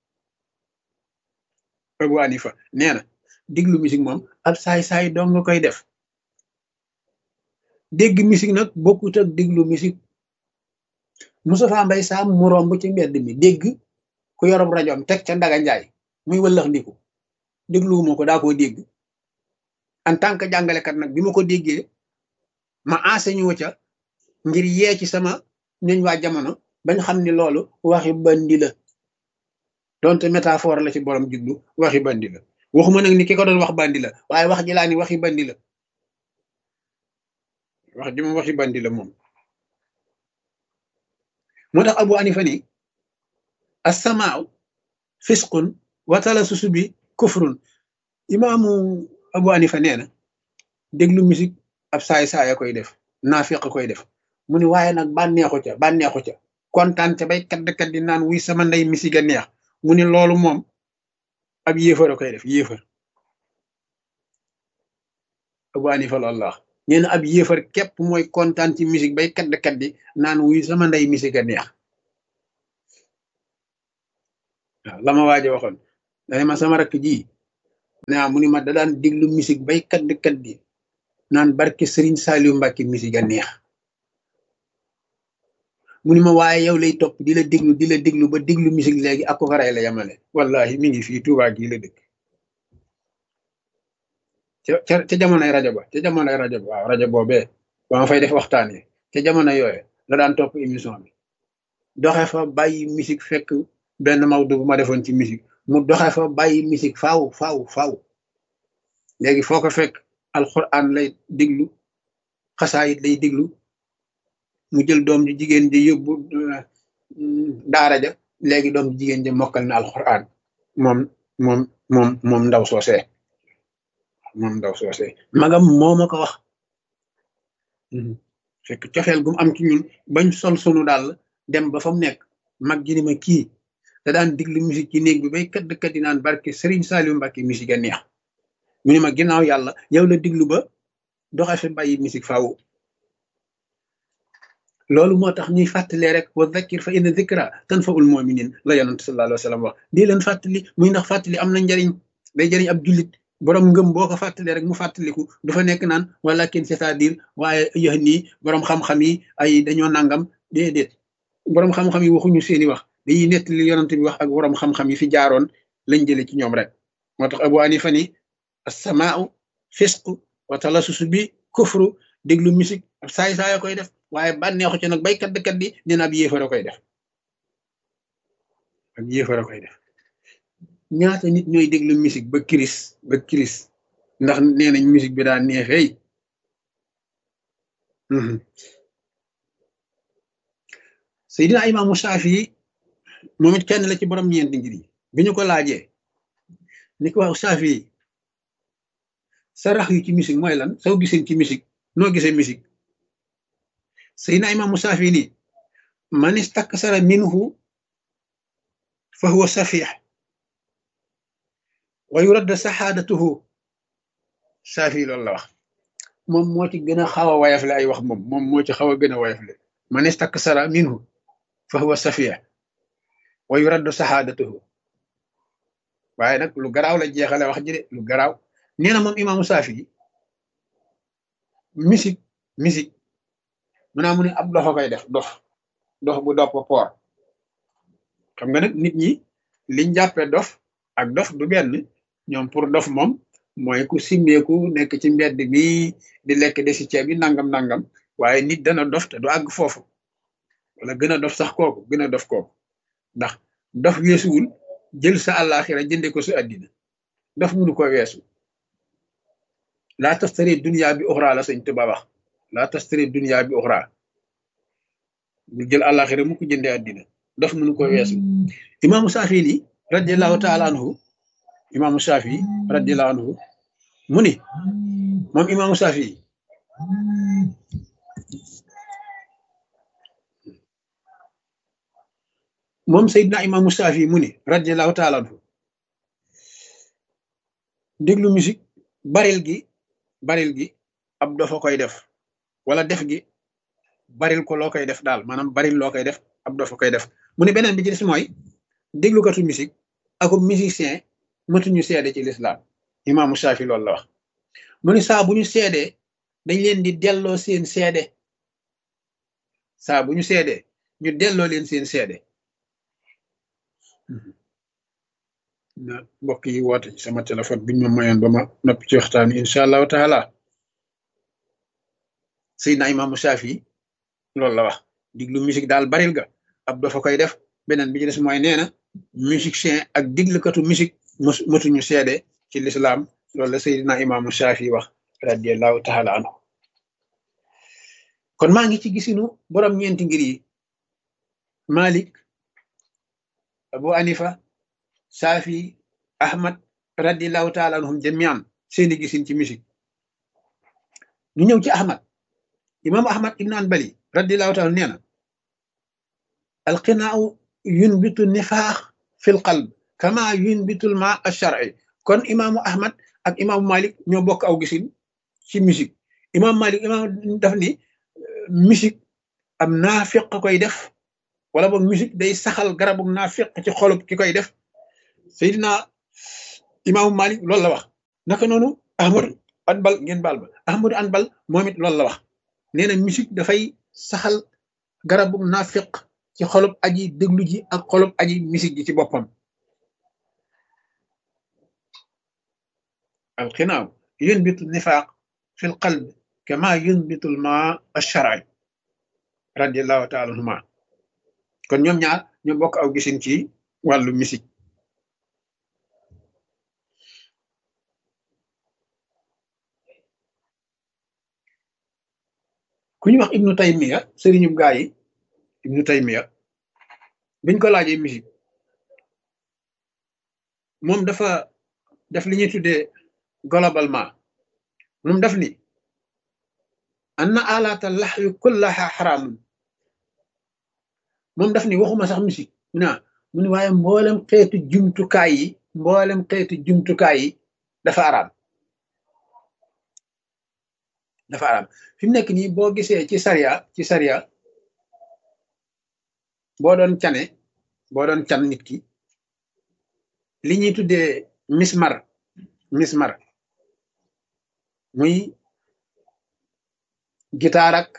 Abu Hanifa nee na déglu musique moom ab saay-saay dong nga koy def. dégg musique nag bokkut ak déglu musique. Moustapha Mbaye Sam mu romb ci mbedd mi dégg ku yorob rajoom teg ca Ndaga Njaay muy wëllax ndiku dégluwuma ko daa koo dégg en tant que jàngalekat nag bi ma ko déggee ma enseigné wu ca ngir yee ci sama ñoñ waa jamono bañ xam ni loolu waxi bandi la donte métaphore la ci borom jublu waxi bandi la waxuma nag ni ki ko doon wax bandi la waaye wax ji laa ni waxi bandi la wax ji moom waxi bandi la moom. moo tax Abu Hanifa ni as-samaa'u fisqun wa talasusu bi kufrun. imaamu Abu Hanifa nee na déglu musique ab saay-saaya koy def naafiq koy def mu ni waaye nag bànneexu ca kontaan ca bay kadd di naan wuy sama ndey musique a neex mu ni loolu moom ab yéefar a koy def yéefar. Abu Hanifa loolu la wax nee na ab yéefar képp mooy kontaan ci musique bay kadd di naan wuy sama ndey musique a neex. waaw la ma waaje waxoon dane ma sama rakk ji naa mu ni ma da daan déglu musique bay kadd di naan barke Serigne Saliou Mbacke musique a neex. mu ni ma waaye yow lay topp di la déglu ba déglu musique léegi ak ko ray la yamale wallahi mi ngi fii Touba gii la dëkk ca jamonoy rajo ba waaw rajo boobee ba ma fay def waxtaanee ca jamono yooyu la daan topp émission bi doxe fa bàyyi musique fekk benn mawdu bu ma defoon ci musique mu doxe fa bàyyi musique faaw léegi foo ko fekk alxuraan lay déglu xasaayit lay déglu mu jël doom ji jigéen ji yóbbu daara ja léegi doom ji jigéen ji mokkal na alxuraan moom ndaw soosee magam moo ma ko wax fekk cofeel gum am ci ñun bañ sol sunu daal dem ba fa mu nekk mag ji ni ma kii da daan diglu musique ci néeg bi bay kat di naan barke Serigne Saliou Mbacke musique a neex mu ni ma ginnaaw yàlla yow la diglu ba doxe fi bàyyi musique faaw. loolu moo tax ñuy fàttalee rek wa dhakkir fa inna dhikra tanfa'ul mu'minin la yonent sallallahu alayhi wa sallam wax di leen fàttali muy ndax fàttali am na njariñ day jëriñ ab jullit borom ngëm boo ko fàttalee rek mu fàttaliku du fa nekk naan walakin c'est-à-dire waaye yéen nii borom xam-xam yi ay dañoo nangam déedéet borom xam-xam yi waxuñu seeni wax dañuy nettali yonent bi wax ak borom xam-xam yi fi jaaroon lañ jëlee ci ñoom rek. moo tax Abu Hanifa ni as-samaa'u fisqu wa talasusu bi kufru déglu musique ab saay-saaya koy def. waaye bànneexu ci nag bay kadd di nee na ab yéefar a koy def ñaata nit ñooy déglu musique ba kiris ndax nee nañ musique bi daa neexeey Seydina Imaamu Shaafi moom it kenn la ci borom ñeenti ngir yi bi ñu ko laajee ni ko wax Shaafi sa rax yu ci musique mooy lan soo gisee ci musique noo gisee musique Seydina Imaamu Shaafi ni man istaksara minhu fa huwa safih wa yurad saxaadatuhu Shaafi loolu la wax moom moo ci gën a xaw a wayafle ay wax moom moo ci xaw a gën a wayafle man istaksara minhu fa huwa safih wa yurad saxaadatuhu waaye nag lu garaaw la jeexale wax ji de lu garaaw nee na moom Imaamu Shaafi musique mu naa mu ne ab dofa koy def dof bu dopp poor xam nga nag nit ñi liñ jàppee dof ak dof du benn ñoom pour dof moom mooy ku simmeeku nekk ci mbedd bi di lekk de si ceeb bi nangam waaye nit dana dof te du àgg foofu wala gën a dof sax kooku ndax dof weesuwul jël sa àllaaxira jënde ko sa àddina dof mënu ko weesu laa tastari dunya bi uxra la sëñ Tuba wax laa tastari dunya bi uxra bu jël àllaaxira mu ko jëndee àddina dof mënu ko weesu imaamu Shaafi li radiallahu taala anhu mu ni moom imaamu Shaafi moom Seydina imaamu Shaafi mu ni radiallahu taala anhu déglu musique baril gi ab dofa koy def wala def gi baril ko loo koy def daal maanaam baril loo koy def ab dafa koy def mu ne beneen bi ci des mooy déglukatu musique ako musicien matuñu seede ci lislaam imaamu Shaafi loolu la wax mu ne saa bu ñu seedee dañ leen di delloo seen seede saa bu ñu seedee ñu delloo leen seen seede na mbokk yi woote ci sama téléphone biñ ma mayoon ba ma noppi ci waxtaan incha allahu taala Seydina imaamu Shaafi loolu la wax diglu musique daal baril ga ab dafa koy def beneen bi ci des mooy nee na musicien ak diglukatu musique matuñu seede ci lislaam loolu la Seydina imaamu Shaafi wax radiallahu taala anhu kon maa ngi ci gisinu borom ñeenti ngir yi Malik Abu Hanifa Shaafi Ahmad radiallahu taala anhum jamian seeni gisin ci musique ñu ñëw ci Ahmad imaamu Ahmad ibn Hanbali radiallahu taala nee na alqinaau yunbitu nifaax fil qalb kama yunbitul ma ash-shar'i kon imaamu Ahmad ak imaamu Malik ñoo bokk aw gisin ci musique imaamu Malik imaam daf ni musique am naafiq koy def wala boog musique day saxal garabu naafiq ci xolub ki koy def Seydina imaamu Malik loolu la wax naka noonu Ahmadu Anbal ngeen baal ba Ahmadu Anbal moom it loolu la wax nee na musique dafay saxal garabu naafiq ci xolub aji déglu ji ak xolub aji musique ji ci boppam alxinaaw yunbitu nifaaq fi l qalb kama yunbitu l ma ash-shar'i radiallahu taala anhuma kon ñoom ñaar ñoo bokk aw gisin ci wàllu musique ku ñu wax ibnu taymiya sëriñu gaa yi ibnu taymiya biñ ko laajee musique moom dafa def li ñuy tuddee globalement moom daf ni anna alata lahwi kullaha xaraamun moom daf ni waxuma sax musique mu ni waaye mboolem xeetu jumtukaay yi dafa araam fi mu nekk nii boo gisee ci sariya boo doon can nit ki li ñuy tuddee mismar muy guitare ak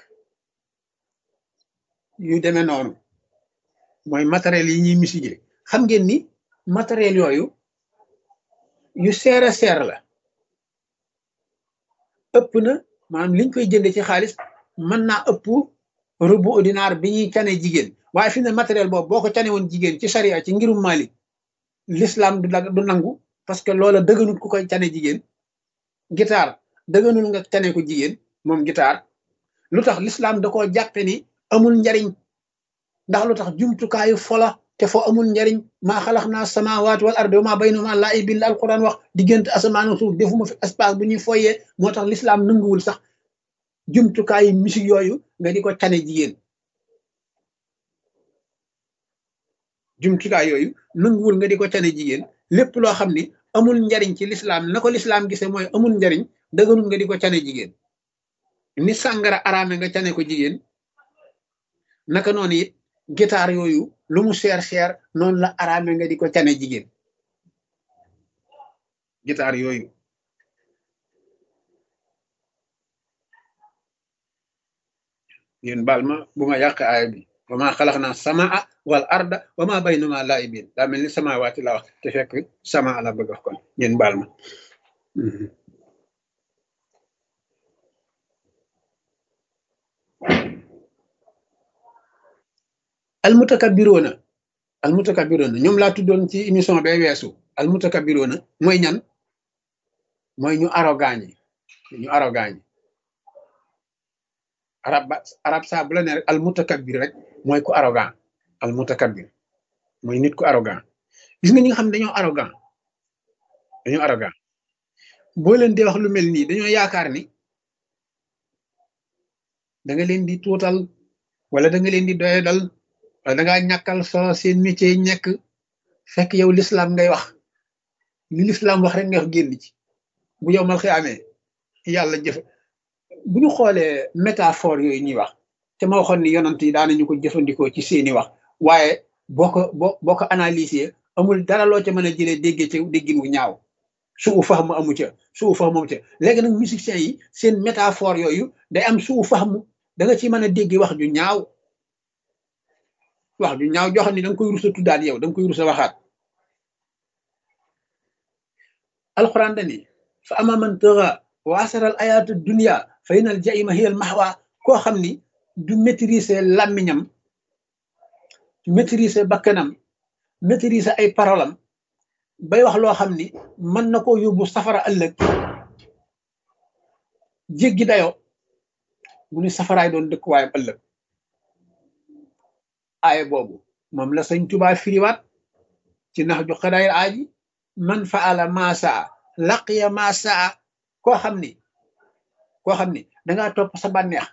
yu demee noonu mooy matériel yi ñuy musique xam ngeen ni matériel yooyu yu seer la ëpp na maanaam liñ koy jënde ci xaalis mën naa ëpp rubu dinar bi ñuy cane jigéen waaye fi ne matériel boobu boo ko cane woon jigéen ci sharia ci ngirum Malik l'islam du nangu parce que loola dëgganul ku koy cane jigéen guitare dëgganul nga cane ko jigéen moom guitare lu tax l'islam da koo jàppe ni amul njariñ ndax lu tax jumtukaayu fola te fo amul njariñ maa xalaxnaa samaawaati wal ardi wa maa baynahuma laa'ibiin la alquran wax diggante asamaan ak suuf defuma fi espace bu ñuy foyee moo tax l'islam nanguwul sax jumtukaayu musique yooyu nga di ko cane jigéen jumtukaay yooyu nanguwul nga di ko cane jigéen lépp loo xam ni amul njariñ ci l'islam na ko l'islam gisee mooy amul njariñ dëgganul nga di ko cane jigéen ni sàngara araame nga cane ko jigéen naka noonu it guitare yooyu lu mu cher noonu la araame nga di ko cane jigéen guitare yooyu yéen baal ma bu ma yàq aaya bi wa ma xalaqna samaa wal arda wa ma baynahuma laa'ibiin daa mel ni samaawaati la wax te fekk sama la bëgg wax kon yéen baal ma almutakabbiroona ñoom laa tuddoon ci émission bay weesu almutakabbiroona mooy ñan mooy ñu arrogant ñi arab saa bu la ne rek almutakabbir rek mooy ku arrogant almutakabbir mooy nit ku arrogant gis nga ñi nga xam ne dañoo arrogant boo leen di wax lu mel nii dañoo yaakaar ni da nga leen di tuutal wala da nga leen di doyadal wala da ngaa ñàkkal solo seen métier yi nekk fekk yow l'islam ngay wax li l'islam wax rek nga wax génn ci bu yow mal xiyaamee yàlla jëf bu ñu xoolee métaphore yooyu ñuy wax te ma waxoon ni yonant yi daanañu ko jëfandikoo ci seeni wax waaye boo ko analyser amul dara loo ca mën a jëlee déggee ca déggin wu ñaaw suu fahmu amu ca suu fahmu amu ca léegi nag musiciens yi seen métaphore yooyu day am suu fahmu da nga ci mën a dégg wax ju ñaaw joo xam ne da nga koy rusa tuddaat yow da nga koy rusa waxaat alquran dani fa ama man tëra wa asaral ayatu dunia fa inal jaima hiyal mahwa koo xam ni du maîtriser làmmiñam maîtriser bakkanam maîtriser ay parolam bay wax loo xam ni mën na koo yóbbu safara ëllëg jéggi dayo mu ni safaraay doon dëkkuwaayam ëllëg aaye boobu moom la sëñ Tuubaa firiwaat ci nax ju xadaayir aaji man faala maasaa laqiya maasaa koo xam ni dangaa topp sa bànneex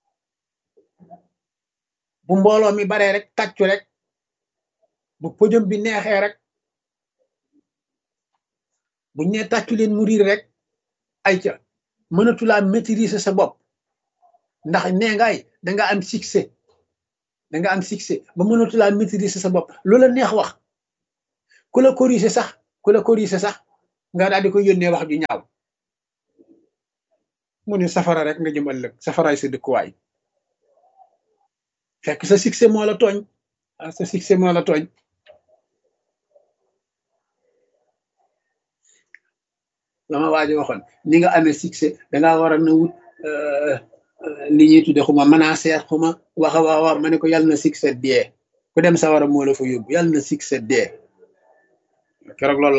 bu mbooloo mi baree rek tàccu rek bu pëjëm bi neexee rek buñ ne tàccu leen mu riir rek ay ca mënatulaa maîtriser sa bopp ndax nee ngaay danga am succès ba mënatulaa maîtriser sa bopp loola neex wax ku la corriger sax nga daal di ko yónnee wax ju ñaaw mu ne safara rek nga jëm ëllëg safaraay sa dëkkuwaay fekk sa succès moo la tooñ la ma waaji waxoon ni nga amee succès dangaa war a na wut li ñuy tudde xuma menacer xuma waxa ma ne ko yàlla na succès dee ku dem sa war a moo la fa yóbbu yàlla na succès dee keroog loolu